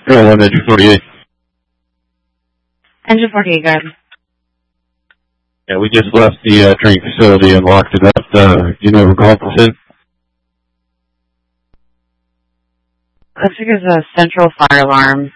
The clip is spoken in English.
Airline Engine 48. Engine 48, go ahead. Yeah, we just left the training facility and locked it up. You know who called us in? Looks like it's a central fire alarm.